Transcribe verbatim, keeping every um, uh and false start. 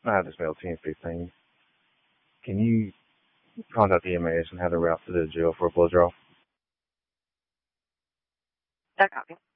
I have this male ten fifteen. Can you contact the E M S and have the route to the jail for a blood draw? That copy.